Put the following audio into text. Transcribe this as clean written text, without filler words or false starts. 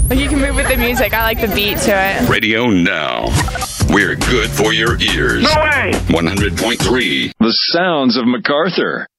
Like you can move with the music. I like the beat to it. Radio Now. We're good for your ears. No way! 100.3. The sounds of MacArthur.